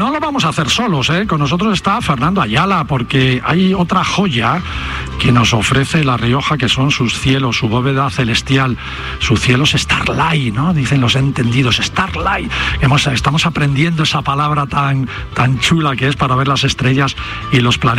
no lo vamos a hacer solos, ¿eh? Con nosotros está Fernando Ayala, porque hay otra joya que nos ofrece La Rioja, que son sus cielos, su bóveda celestial, sus cielos starlight, ¿no? Dicen los entendidos, starlight. Estamos aprendiendo esa palabra tan chula que es para ver las estrellas y los planetas.